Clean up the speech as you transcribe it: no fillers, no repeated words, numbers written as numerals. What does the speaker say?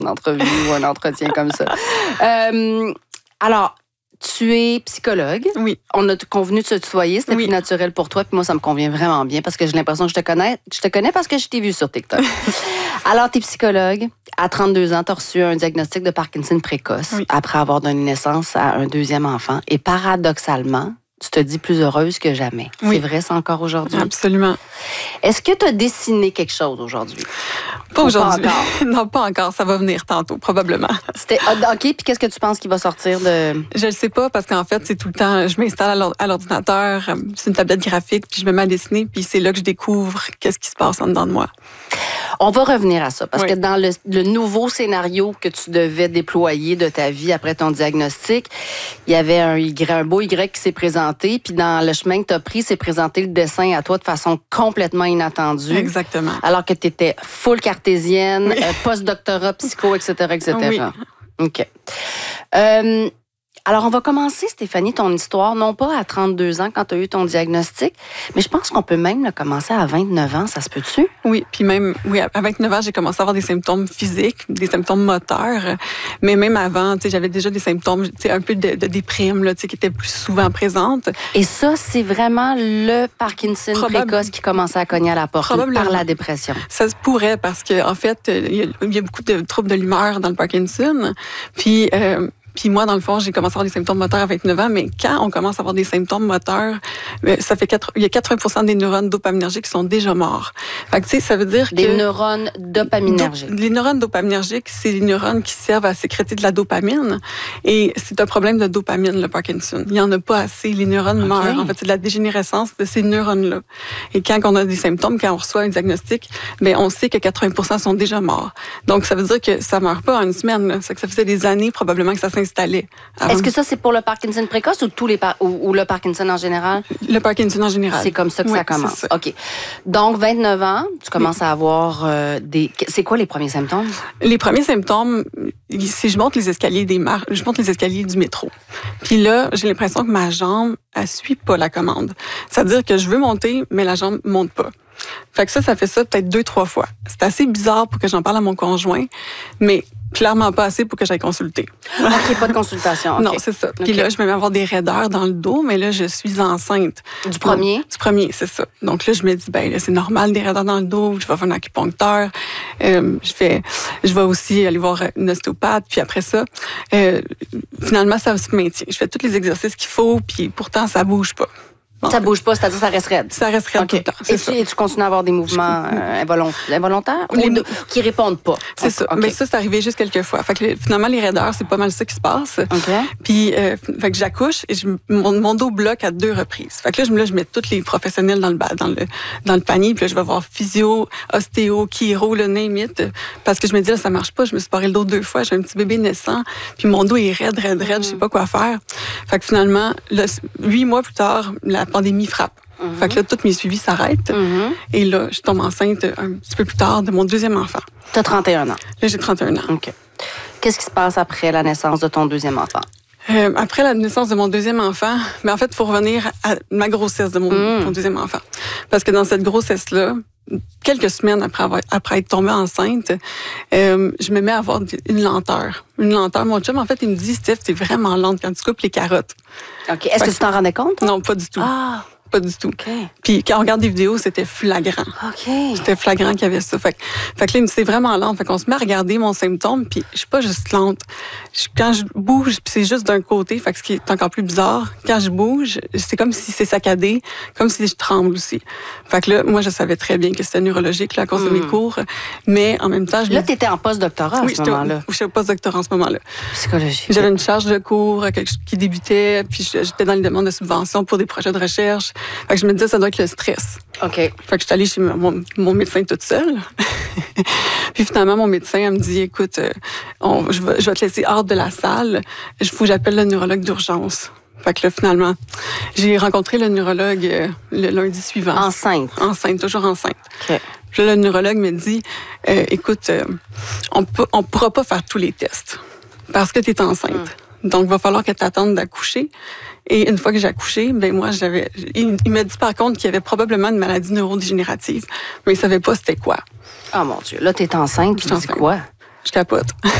une entrevue ou un entretien comme ça. Alors, tu es psychologue. Oui. On a convenu de se tutoyer. C'était plus naturel pour toi. Puis moi, ça me convient vraiment bien parce que j'ai l'impression que je te connais. Je te connais parce que je t'ai vu sur TikTok. Alors, tu es psychologue. À 32 ans, tu as reçu un diagnostic de Parkinson précoce après avoir donné naissance à un deuxième enfant. Et paradoxalement, tu te dis plus heureuse que jamais. C'est vrai, ça, encore aujourd'hui? Absolument. Est-ce que tu as dessiné quelque chose aujourd'hui? Pas aujourd'hui. Pas encore? Non, pas encore. Ça va venir tantôt, probablement. OK, puis qu'est-ce que tu penses qui va sortir de... Je le sais pas, parce qu'en fait, c'est tout le temps... Je m'installe à l'ordinateur, c'est une tablette graphique, puis je me mets à dessiner, puis c'est là que je découvre qu'est-ce qui se passe en dedans de moi. On va revenir à ça, parce que dans le nouveau scénario que tu devais déployer de ta vie après ton diagnostic, il y avait un beau Y qui s'est présenté, puis dans le chemin que tu as pris, s'est présenté le dessin à toi de façon complètement inattendue. Exactement. Alors que tu étais full cartésienne, post-doctorat, psycho, etc., etc. Oui. OK. Alors, on va commencer, Stéphanie, ton histoire, non pas à 32 ans quand tu as eu ton diagnostic, mais je pense qu'on peut même le commencer à 29 ans, ça se peut-tu? Oui, puis même, à 29 ans, j'ai commencé à avoir des symptômes physiques, des symptômes moteurs, mais même avant, tu sais, j'avais déjà des symptômes, tu sais, un peu de déprime, là, tu sais, qui étaient plus souvent présentes. Et ça, c'est vraiment le Parkinson précoce qui commençait à cogner à la porte par la dépression. Ça se pourrait parce que, en fait, il y a beaucoup de troubles de l'humeur dans le Parkinson, Puis moi, dans le fond, j'ai commencé à avoir des symptômes moteurs à 29 ans, mais quand on commence à avoir des symptômes moteurs, il y a 80% des neurones dopaminergiques qui sont déjà morts. Fait que, tu sais, ça veut dire des neurones dopaminergiques. Les neurones dopaminergiques, c'est les neurones qui servent à sécréter de la dopamine. Et c'est un problème de dopamine, le Parkinson. Il n'y en a pas assez. Les neurones meurent. En fait, c'est de la dégénérescence de ces neurones-là. Et quand on a des symptômes, quand on reçoit un diagnostic, ben on sait que 80% sont déjà morts. Donc, ça veut dire que ça ne meurt pas en une semaine. Là. C'est que ça faisait des années, probablement, que ça s'installait. Est-ce que ça, c'est pour le Parkinson précoce ou ou le Parkinson en général? Le Parkinson en général. C'est comme ça que ça commence. Ça. OK. Donc, 29 ans, tu commences à avoir C'est quoi les premiers symptômes? Les premiers symptômes, si je monte les escaliers je monte les escaliers du métro. Puis là, j'ai l'impression que ma jambe, elle suit pas la commande. C'est-à-dire que je veux monter, mais la jambe monte pas. Fait que ça fait ça peut-être 2-3 fois. C'est assez bizarre pour que j'en parle à mon conjoint, mais clairement pas assez pour que j'aille consulter. OK, pas de consultation. Okay. Non, c'est ça. Puis là, je vais avoir des raideurs dans le dos, mais là, je suis enceinte. Du premier? Du premier, c'est ça. Donc là, je me dis, ben là, c'est normal, des raideurs dans le dos, je vais faire un acupuncteur. Je vais aussi aller voir une ostéopathe, puis après ça, finalement, ça se maintient. Je fais tous les exercices qu'il faut, puis pourtant, ça bouge pas. Bon. Ça bouge pas, c'est-à-dire ça reste raide. Ça reste raide tout le temps. Et tu continues à avoir des mouvements involontaires ou qui répondent pas? C'est ça. Okay. Mais ça, c'est arrivé juste quelques fois. Fait que finalement, les raideurs, c'est pas mal ça qui se passe. Okay. Puis, fait que j'accouche et mon dos bloque à 2 reprises. Fait que là, je mets tous les professionnels dans le panier. Puis là, je vais voir physio, ostéo, chiro, le name it. Parce que je me dis, là, ça marche pas. Je me suis paré le dos 2 fois. J'ai un petit bébé naissant. Puis mon dos est raide. Je sais pas quoi faire. Fait que finalement, là, 8 mois plus tard, la pandémie frappe. Fait que là, tous mes suivis s'arrêtent. Et là, je tombe enceinte un petit peu plus tard de mon deuxième enfant. Tu as 31 ans. Là, j'ai 31 ans. OK. Qu'est-ce qui se passe après la naissance de ton deuxième enfant? Après la naissance de mon deuxième enfant, mais en fait, il faut revenir à ma grossesse de mon deuxième enfant. Parce que dans cette grossesse-là, quelques semaines après être tombée enceinte, je me mets à avoir une lenteur. Une lenteur. Mon chum, en fait, il me dit, Steph, c'est vraiment lente quand tu coupes les carottes. OK. Est-ce que tu t'en rendais compte? Non, pas du tout. Ah! Pas du tout. Okay. Puis quand on regarde des vidéos, c'était flagrant. OK. C'était flagrant qu'il y avait ça. Fait que là, il me dit, c'est vraiment lent. Fait qu'on se met à regarder mon symptôme, puis je suis pas juste lente. Quand je bouge, puis c'est juste d'un côté, fait que ce qui est encore plus bizarre, quand je bouge, c'est comme si c'est saccadé, comme si je tremble aussi. Fait que là, moi, je savais très bien que c'était neurologique là, à cause de mes cours, mais en même temps... Là, t'étais en post-doctorat à ce moment-là. Oui, j'étais au post-doctorat en ce moment-là. Psychologie. J'avais une charge de cours qui débutait, puis j'étais dans les demandes de subventions pour des projets de recherche. Fait que je me disais, ça doit être le stress. OK. Fait que je suis allée chez mon médecin toute seule. Puis finalement, mon médecin, elle me dit, écoute, je vais te laisser hors de la salle. Il faut que j'appelle le neurologue d'urgence. Fait que là, finalement, j'ai rencontré le neurologue le lundi suivant. Enceinte? Enceinte, toujours enceinte. OK. Puis là, le neurologue me dit, écoute, on pourra pas faire tous les tests parce que tu es enceinte. Donc, il va falloir que tu attendes d'accoucher. Et une fois que j'ai accouché, ben moi, il m'a dit par contre qu'il y avait probablement une maladie neurodégénérative, mais il savait pas c'était quoi. Oh mon Dieu, là, t'es enceinte, tu dis quoi? Je capote.